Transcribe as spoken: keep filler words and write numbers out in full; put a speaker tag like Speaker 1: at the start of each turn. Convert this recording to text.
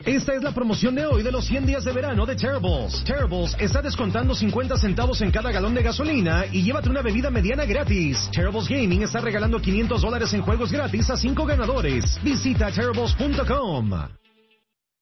Speaker 1: Esta es la promoción de hoy de los cien días de verano de Terribles. Terribles está descontando cincuenta centavos en cada galón de gasolina y llévate una bebida mediana gratis. Terribles Gaming está regalando quinientos dólares en juegos gratis a cinco ganadores. Visita terribles punto com.